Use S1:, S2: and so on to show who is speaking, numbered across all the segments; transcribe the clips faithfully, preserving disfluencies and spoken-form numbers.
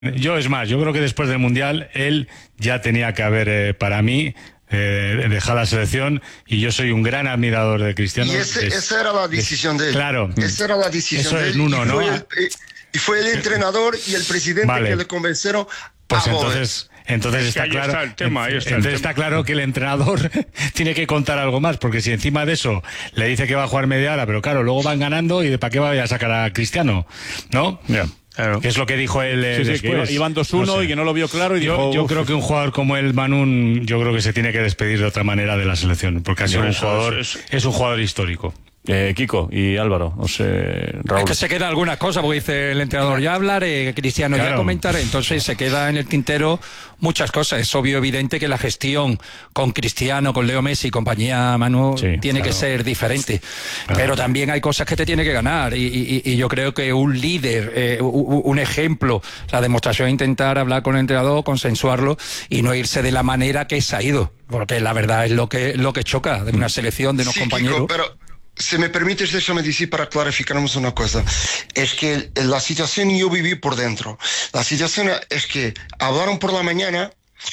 S1: Yo, es más, yo creo que después del Mundial él ya tenía que haber, eh, para mí, eh, dejado la selección, y yo soy un gran admirador de Cristiano.
S2: Y ese,
S1: es,
S2: esa era la decisión
S1: es,
S2: de él.
S1: Claro.
S2: Esa era la decisión
S1: Eso
S2: de él.
S1: es Nuno,
S2: y
S1: ¿no?
S2: Fue el, y fue el entrenador y el presidente
S1: Vale.
S2: que le convencieron.
S1: Pues
S2: a
S1: entonces... Entonces está
S3: ahí
S1: claro,
S3: está el tema, ahí está el
S1: entonces
S3: tema.
S1: está claro que el entrenador tiene que contar algo más, porque si encima de eso le dice que va a jugar media hora, pero claro, luego van ganando, y de para qué vaya a sacar a Cristiano, ¿no?
S3: Yeah. Claro.
S1: Que es lo que dijo él eh,
S4: Sí, sí,
S1: después.
S4: que iban dos uno,
S1: No sé.
S4: y que no lo vio claro y
S1: yo,
S4: dijo,
S1: yo
S4: "Uf".
S1: creo que un jugador como el Manún, yo creo que se tiene que despedir de otra manera de la selección, porque ha sido
S3: Por
S1: un
S3: eso,
S1: jugador,
S3: eso es-
S1: es un jugador histórico.
S4: Eh, Kiko y Álvaro, no sé, Raúl.
S5: Es que se queda alguna cosa, porque dice el entrenador, ya hablaré, Cristiano,
S1: Claro.
S5: ya comentaré. Entonces se queda en el tintero muchas cosas. Es obvio, evidente que la gestión con Cristiano, con Leo Messi y compañía, Manu,
S4: Sí,
S5: tiene
S1: claro.
S5: que ser diferente.
S1: Claro.
S5: Pero también hay cosas que te tiene que ganar. Y, y- y yo creo que un líder, eh, u- u- un ejemplo, la demostración es intentar hablar con el entrenador, consensuarlo y no irse de la manera que se ha ido. Porque la verdad es lo que, lo que choca de una selección, de unos
S2: Sí,
S5: compañeros.
S2: Kiko, pero si me permites, déjame decir para clarificarnos una cosa. Es que la situación yo viví por dentro. La situación es que hablaron por la mañana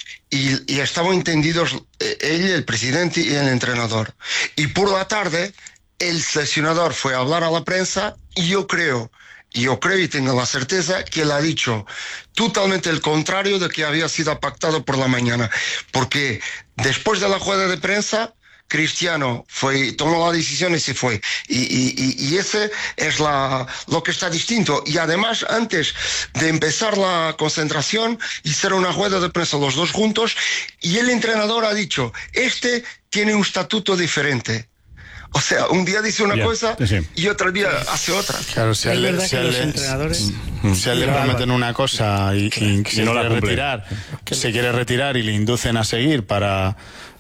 S2: y, y estaban entendidos eh, él, el presidente y el entrenador. Y por la tarde, el seleccionador fue a hablar a la prensa y yo creo, y yo creo y tengo la certeza que él ha dicho totalmente el contrario de que había sido pactado por la mañana. Porque después de la rueda de prensa, Cristiano fue, tomó la decisión y se fue. Y, y, y, y ese es la, lo que está distinto. Y además, antes de empezar la concentración, hicieron una rueda de prensa los dos juntos y el entrenador ha dicho, este tiene un estatuto diferente. O sea, un día dice una
S4: Ya,
S2: cosa
S4: sí, sí.
S2: y otro día hace otra.
S6: Claro, si a
S7: Es
S6: él, le-
S7: verdad
S6: si
S7: que
S6: a él
S7: los
S6: le-
S7: entrenadores...
S6: si a él le prometen una cosa y, y se
S4: Y no la
S6: quiere
S4: cumple.
S6: retirar, se quiere retirar y le inducen a seguir para...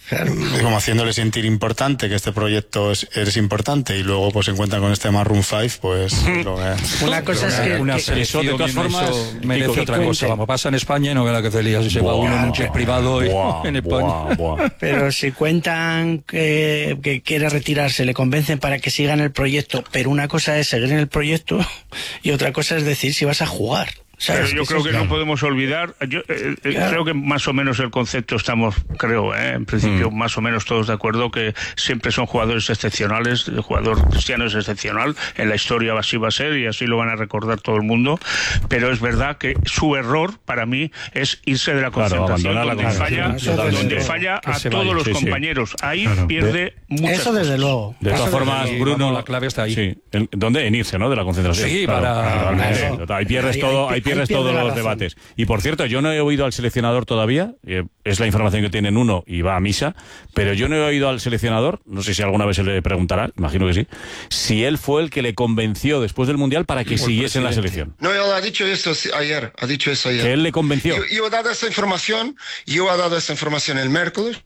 S6: como haciéndole sentir importante, que este proyecto es, es importante, y luego pues se encuentran con este Maroon five, pues es lo que-
S7: Una cosa es que...
S5: Una
S7: que-
S5: selección,
S4: eso, de todas
S5: y eso
S4: formas,
S5: merece
S4: Kiko,
S5: otra
S7: que
S5: cosa.
S7: cuente.
S5: Vamos, pasa en España y no vea la que se lía si se va
S4: Buah,
S5: uno en un jet privado y-
S4: buah,
S5: en España.
S4: buah, buah.
S7: Pero si cuentan que, que quiere retirarse, le convencen para que siga en el proyecto, pero una cosa es seguir en el proyecto y otra cosa es decir si vas a jugar.
S3: Pero
S7: ¿Sabes?
S3: yo
S7: eso
S3: creo
S7: es-
S3: que no podemos olvidar, yo eh, eh,
S7: Claro.
S3: creo que más o menos el concepto estamos, creo, eh, en principio más o menos todos de acuerdo, que siempre son jugadores excepcionales, el jugador Cristiano es excepcional, en la historia así va a ser y así lo van a recordar todo el mundo, pero es verdad que su error para mí es irse de la
S4: Claro,
S3: concentración,
S4: abandonar la
S3: donde falla,
S4: concentración,
S3: donde
S4: totalmente.
S3: falla
S5: Que
S3: a
S5: se
S3: todos
S5: vaya,
S3: los
S4: sí, sí.
S3: compañeros, ahí
S1: Claro.
S3: pierde muchas
S7: Eso desde
S3: cosas.
S7: luego.
S4: De todas
S7: Eso
S4: formas,
S5: desde luego.
S4: Bruno,
S5: Vamos, la clave está ahí.
S4: Sí. ¿En- ¿Dónde? En irse, ¿no? De la concentración.
S5: Sí,
S4: Claro,
S5: para-
S4: totalmente.
S7: Claro.
S4: Total. Ahí pierdes
S7: Ahí-
S4: todo,
S7: ahí-
S4: ahí pierdes
S7: ahí pierde
S4: todos
S7: la
S4: los
S7: razón.
S4: debates. Y por cierto, yo no he oído al seleccionador todavía, eh, es la información que tienen uno y va a misa, pero yo no he oído al seleccionador, no sé si alguna vez se le preguntará, imagino que sí, si él fue el que le convenció después del Mundial para que siguiese en la selección.
S2: No, él ha dicho eso sí, ayer, ha dicho eso ayer.
S4: Que él le convenció.
S2: Yo, yo he dado esa información, yo he dado esa información el miércoles.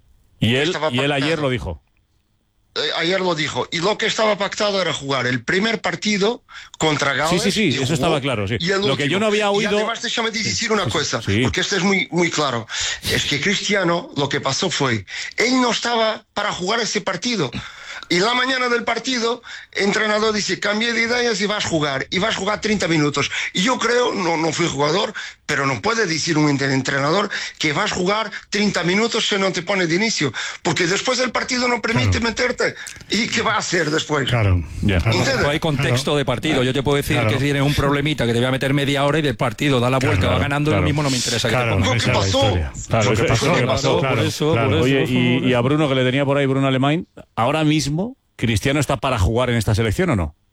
S4: Y él,
S2: estaba
S4: y él ayer
S2: pactado.
S4: lo dijo.
S2: Eh, ayer lo dijo. Y lo que estaba pactado era jugar el primer partido contra Gales.
S4: Sí, sí, sí,
S2: y
S4: eso
S2: jugó,
S4: estaba claro, sí.
S2: y el
S4: Lo que yo
S2: último.
S4: no había
S2: Y
S4: oído-
S2: además, déjame decir una cosa,
S4: Sí.
S2: porque esto es muy, muy claro. Es que Cristiano, lo que pasó fue, él no estaba para jugar ese partido. Y la mañana del partido, el entrenador dice, cambie de ideas y vas a jugar. Y vas a jugar treinta minutos. Y yo creo, no, no fui jugador, pero no puede decir un entrenador que vas a jugar treinta minutos si no te pone de inicio. Porque después el partido no permite meterte. ¿Y qué va a hacer después?
S1: Claro.
S4: Ya.
S1: Claro.
S2: ¿Entiendes?
S5: Hay contexto de partido. Yo te puedo decir
S1: Claro.
S5: que tiene un problemita que te voy a meter media hora y del partido da la vuelta,
S1: Claro,
S5: va ganando,
S4: claro.
S5: lo mismo no me interesa que
S1: Claro,
S5: te ponga.
S2: ¿Qué
S1: esa es la
S2: pasó?
S1: historia.
S4: Claro,
S1: Lo que
S4: eso-
S1: pasó,
S4: eso
S1: lo
S4: que
S1: que
S4: pasó,
S1: pasó,
S5: por
S1: claro,
S5: eso,
S1: claro.
S5: por eso.
S4: Oye, y, y a Bruno, que le tenía por ahí, Bruno Alemán, ahora mismo, ¿Cristiano está para jugar en esta selección o no?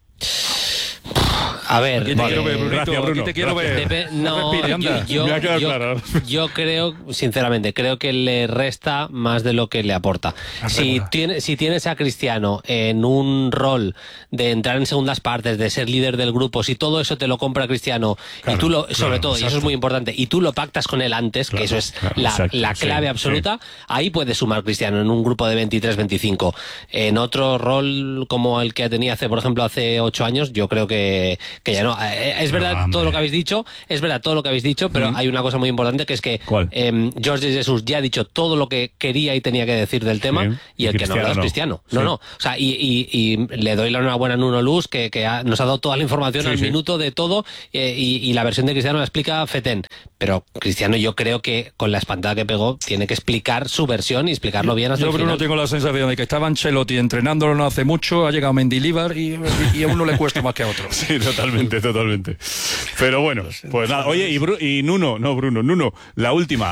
S8: A ver,
S5: Aquí te
S4: Vale.
S5: quiero ver, Brunito,
S4: Gracias,
S5: aquí
S4: Bruno.
S5: te quiero
S4: Gracias.
S5: ver.
S8: Depe- no,
S5: Respire,
S8: yo,
S5: anda.
S8: yo-
S4: Me ha quedado
S8: yo-
S4: claro.
S8: yo creo, sinceramente, creo que le resta más de lo que le aporta. Si, tiene, si tienes a Cristiano en un rol de entrar en segundas partes, de ser líder del grupo, si todo eso te lo compra Cristiano, y tú lo, sobre
S1: claro,
S8: todo, y eso
S1: exacto.
S8: es muy importante, y tú lo pactas con él antes,
S1: Claro,
S8: que eso es
S1: claro,
S8: la,
S4: exacto,
S8: la
S4: sí,
S8: clave
S4: sí.
S8: absoluta, ahí puede sumar Cristiano en un grupo de veintitrés veinticinco. En otro rol como el que tenía hace, por ejemplo, hace ocho años, yo creo que, que ya no. Eh, es verdad
S1: No,
S8: todo lo que habéis dicho, es verdad todo lo que habéis dicho, pero uh-huh. hay una cosa muy importante que es que eh, Jorge Jesús ya ha dicho todo lo que quería y tenía que decir del tema, sí. y el y que no habla es Cristiano. No, sí. no. O sea, y, y, y le doy la enhorabuena a Nuno Luz, que, que ha, nos ha dado toda la información sí, al sí. minuto de todo, eh, y, y la versión de Cristiano la explica Feten. Pero Cristiano, yo creo que con la espantada que pegó, tiene que explicar su versión y explicarlo bien hasta
S5: yo,
S8: el final.
S5: Yo, Bruno, tengo la sensación de que estaba Ancelotti entrenándolo no hace mucho, ha llegado Mendilibar y, y a uno le cuesta más que a otro.
S4: Sí, totalmente, totalmente. Pero bueno, pues nada. Oye, y, Bru y Nuno, no, Bruno, Nuno, la última.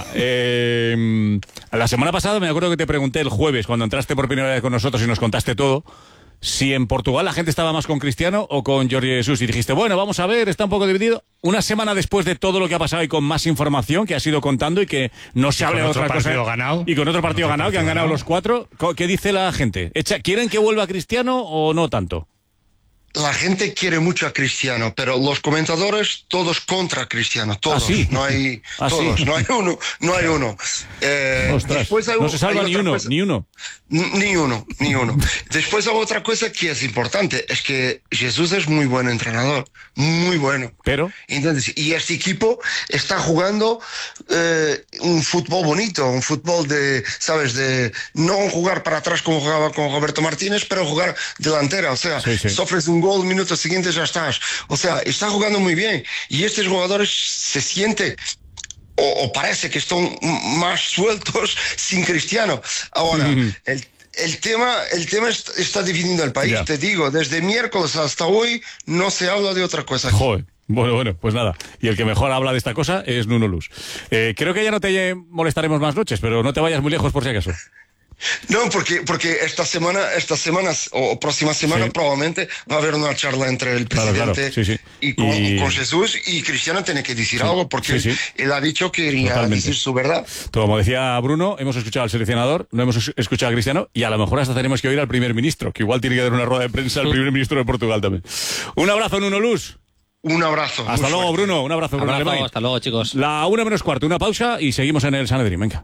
S4: Eh, la semana pasada me acuerdo que te pregunté el jueves, cuando entraste por primera vez con nosotros y nos contaste todo, si en Portugal la gente estaba más con Cristiano o con Jorge Jesús, y dijiste, bueno, vamos a ver, está un poco dividido. Una semana después de todo lo que ha pasado y con más información que has ido contando y que no se hable de otra cosa.
S1: Ganado.
S4: Y con otro partido ganado, que han ganado los cuatro. ¿Qué dice la gente? ¿Quieren que vuelva Cristiano o no tanto?
S2: La gente quiere mucho a Cristiano, pero los comentadores todos contra Cristiano, todos. ¿Ah, sí? No hay ¿Ah, todos, sí? no hay uno, no hay uno. Eh,
S4: Ostras, después hay, no se salva ni uno,
S2: cosa,
S4: ni uno,
S2: ni uno, ni uno. Después hay otra cosa que es importante, es que Jesús es muy buen entrenador, muy bueno.
S4: Pero
S2: entonces, y este equipo está jugando eh, un fútbol bonito, un fútbol de, sabes, de no jugar para atrás como jugaba con Roberto Martínez, pero jugar delantera, o sea, sí, sí. sofres un gol, minutos siguientes ya estás. O sea, está jugando muy bien. Y estos jugadores se sienten, o, o parece que están más sueltos sin Cristiano. Ahora, mm-hmm. el, el tema, el tema está dividiendo el país, yeah. te digo. Desde miércoles hasta hoy no se habla de otra cosa.
S4: Joder. Bueno, bueno, pues nada. Y el que mejor habla de esta cosa es Nuno Luz. Eh, creo que ya no te molestaremos más noches, pero no te vayas muy lejos por si acaso.
S2: No, porque, porque esta semana, estas semanas o próxima semana sí. probablemente va a haber una charla entre el presidente claro, claro. Sí, sí. Y, con, y con Jesús, y Cristiano tiene que decir sí. algo porque sí, sí. él ha dicho que iría Totalmente. a decir su verdad.
S4: Como decía Bruno, hemos escuchado al seleccionador, no hemos escuchado a Cristiano, y a lo mejor hasta tenemos que oír al primer ministro, que igual tiene que dar una rueda de prensa al primer ministro de Portugal también. Un abrazo, Nuno Luz.
S2: Un abrazo.
S4: Hasta luego, fuerte. Bruno. Un abrazo, Bruno.
S8: Abrazo, hasta luego, chicos.
S4: La una menos cuarto, una pausa y seguimos en el Sanedrín. Venga.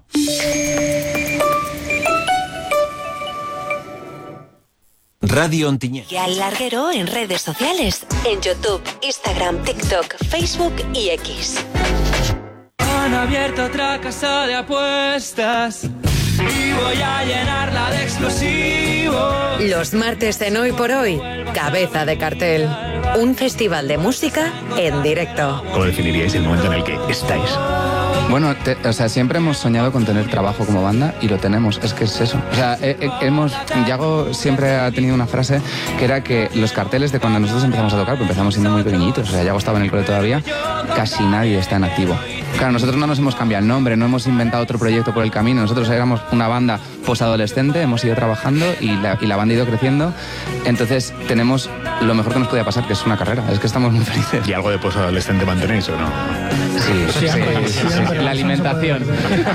S9: Radio Ontinyent.
S10: Y al larguero en redes sociales, en YouTube, Instagram, TikTok, Facebook y X.
S11: Han abierto otra casa de apuestas y voy a llenarla de explosivos.
S10: Los martes en Hoy por Hoy, Cabeza de Cartel. Un festival de música en directo.
S12: ¿Cómo definiríais el momento en el que estáis?
S13: Bueno, te, o sea, siempre hemos soñado con tener trabajo como banda y lo tenemos, es que es eso. O sea, he, he, hemos, Yago siempre ha tenido una frase que era que los carteles de cuando nosotros empezamos a tocar, pues empezamos siendo muy pequeñitos, o sea, Yago estaba en el cole todavía, casi nadie está en activo. Claro, nosotros no nos hemos cambiado el nombre, no hemos inventado otro proyecto por el camino, nosotros éramos una banda posadolescente, hemos ido trabajando y la, y la banda ha ido creciendo, entonces tenemos lo mejor que nos podía pasar, que es una carrera, es que estamos muy felices.
S12: ¿Y algo de posadolescente mantenéis o no?
S13: Sí, sí, sí, sí, sí. La alimentación.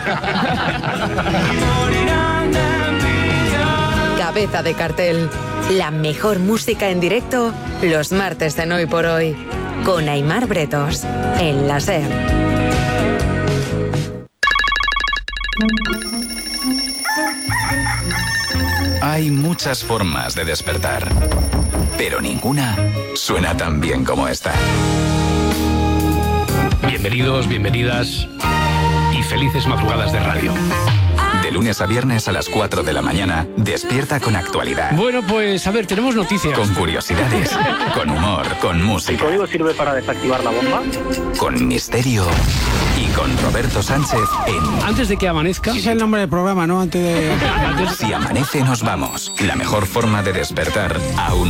S10: Cabeza de Cartel, la mejor música en directo, los martes en Hoy por Hoy, con Aimar Bretos, en la SER.
S9: Hay muchas formas de despertar, pero ninguna suena tan bien como esta.
S14: Bienvenidos, bienvenidas y felices madrugadas de radio.
S9: De lunes a viernes a las cuatro de la mañana, despierta con actualidad.
S15: Bueno, pues a ver, tenemos noticias.
S9: Con curiosidades, con humor, con música.
S16: ¿El código sirve para desactivar la bomba?
S9: Con misterio y con Roberto Sánchez en...
S15: Antes de que amanezca.
S17: Ese es el nombre del programa, ¿no? Antes de...
S9: Si amanece nos vamos. La mejor forma de despertar a un